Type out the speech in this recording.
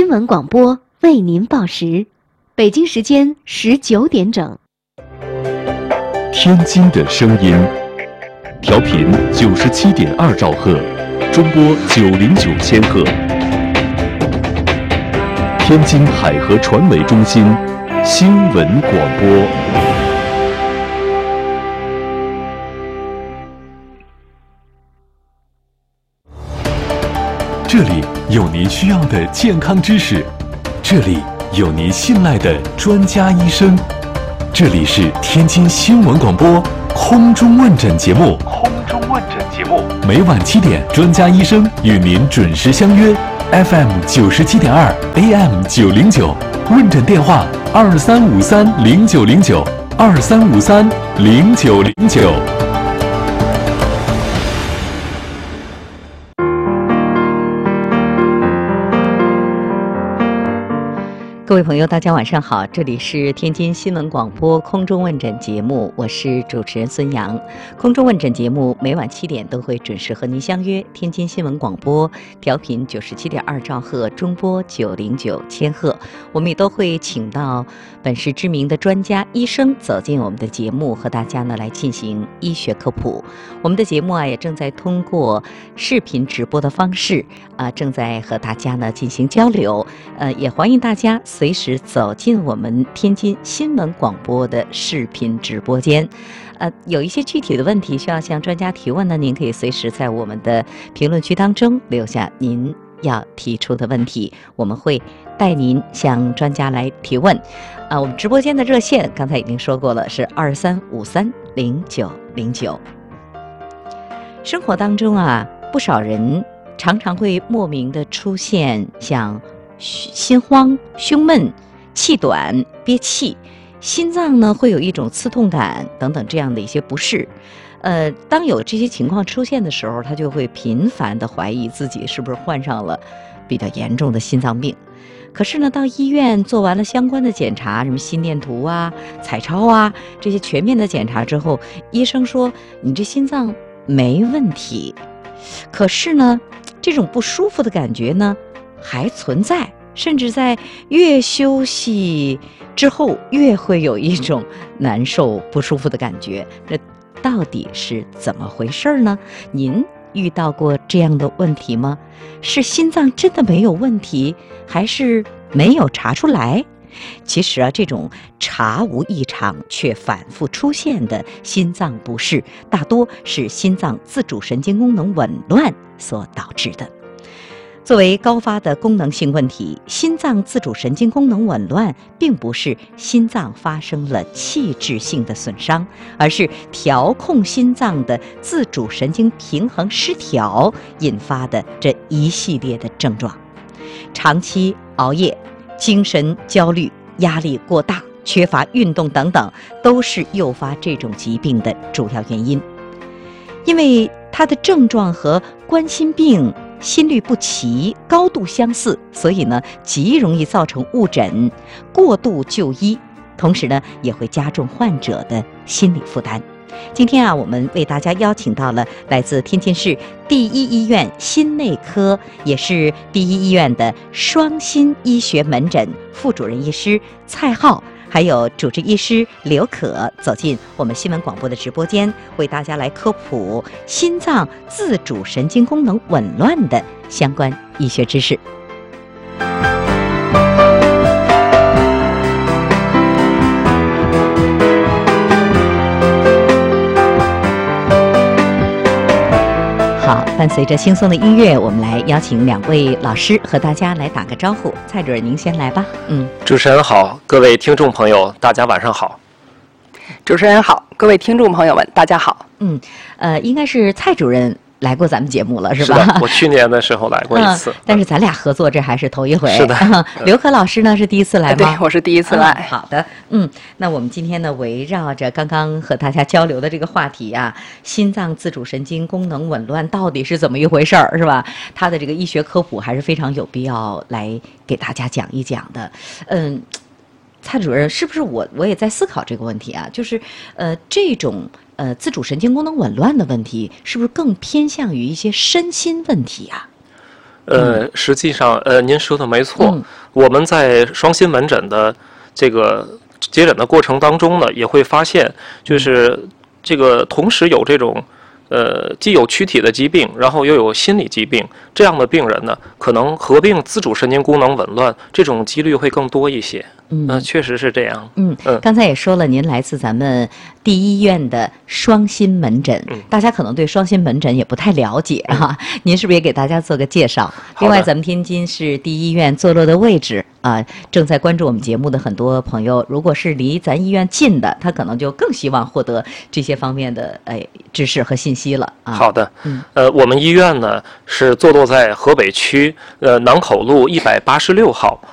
新闻广播为您报时，北京时间19点整。 天津的声音，调频97.2兆赫，中波909千赫。天津海河传媒中心新闻广播。这里有您需要的健康知识，这里有您信赖的专家医生，这里是天津新闻广播空中问诊节目。每晚7点，专家医生与您准时相约 FM 97.2 AM 909，问诊电话23530909 23530909。 各位朋友，大家晚上好，这里是天津新闻广播空中问诊节目，我是主持人孙阳。空中问诊节目每晚7点都会准时和您相约，天津新闻广播调频97.2兆赫，中波909千赫。我们也都会请到本市知名的专家医生走进我们的节目，和大家呢来进行医学科普。我们的节目也正在通过视频直播的方式正在和大家呢进行交流。也欢迎大家随时走进我们天津新闻广播的视频直播间。有一些具体的问题需要向专家提问呢，您可以随时在我们的评论区当中留下您要提出的问题，我们会带您向专家来提问。我们直播间的热线刚才已经说过了，是23530909。生活当中不少人常常会莫名的出现像心慌、胸闷、气短、憋气，心脏呢会有一种刺痛感等等这样的一些不适。当有这些情况出现的时候，他就会频繁的怀疑自己是不是患上了比较严重的心脏病。可是呢，到医院做完了相关的检查，什么心电图彩超这些全面的检查之后，医生说你这心脏没问题。可是呢，这种不舒服的感觉呢还存在，甚至在越休息之后越会有一种难受不舒服的感觉。这到底是怎么回事呢？您遇到过这样的问题吗？是心脏真的没有问题，还是没有查出来？其实这种查无异常却反复出现的心脏不适，大多是心脏自主神经功能紊乱所导致的。作为高发的功能性问题，心脏自主神经功能紊乱并不是心脏发生了器质性的损伤，而是调控心脏的自主神经平衡失调引发的这一系列的症状。长期熬夜、精神焦虑、压力过大、缺乏运动等等，都是诱发这种疾病的主要原因。因为它的症状和冠心病、心律不齐高度相似，所以呢极容易造成误诊、过度就医，同时呢也会加重患者的心理负担。今天我们为大家邀请到了来自天津市第一医院心内科，也是第一医院的双心医学门诊副主任医师蔡浩，还有主治医师刘可，走进我们新闻广播的直播间，为大家来科普心脏自主神经功能紊乱的相关医学知识。好，伴随着轻松的音乐，我们来邀请2位老师和大家来打个招呼。蔡主任，您先来吧。 主持人好，各位听众朋友，大家晚上好。 主持人好，各位听众朋友们，大家好。 应该是蔡主任来过咱们节目了，是吧？ 是的，我去年的时候来过一次。 但是咱俩合作这还是头一回。 是的。 刘可老师呢是第一次来吗？ 对，我是第一次来。 好的，那我们今天呢围绕着刚刚和大家交流的这个话题心脏自主神经功能紊乱到底是怎么一回事儿，是吧？它的这个医学科普还是非常有必要来给大家讲一讲的。蔡主任，是不是我也在思考这个问题就是这种自主神经功能紊乱的问题，是不是更偏向于一些身心问题实际上您说的没错。 我们在双心门诊的这个接诊的过程当中呢，也会发现，就是这个同时有这种既有躯体的疾病，然后又有心理疾病，这样的病人呢，可能合并自主神经功能紊乱，这种几率会更多一些。确实是这样。 刚才也说了，您来自咱们第一医院的双心门诊，大家可能对双心门诊也不太了解哈，您是不是也给大家做个介绍？另外，咱们天津市第一医院坐落的位置啊，正在关注我们节目的很多朋友，如果是离咱医院近的，他可能就更希望获得这些方面的知识和信息了啊。 好的，我们医院呢是坐落在河北区南口路186号。